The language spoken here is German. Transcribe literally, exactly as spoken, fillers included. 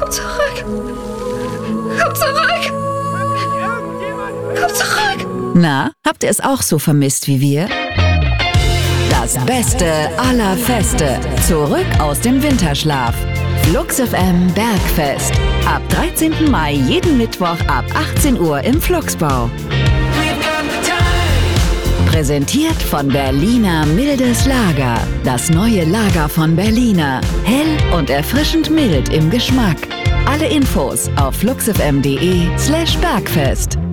Komm zurück! Komm zurück! Komm zurück! Na, habt ihr es auch so vermisst wie wir? Das Beste aller Feste. Zurück aus dem Winterschlaf. Flux F M Bergfest. Ab dreizehnten Mai jeden Mittwoch ab achtzehn Uhr im Fluxbau. Präsentiert von Berliner Mildes Lager. Das neue Lager von Berliner. Hell und erfrischend mild im Geschmack. Alle Infos auf fluxfm punkt de slash Bergfest.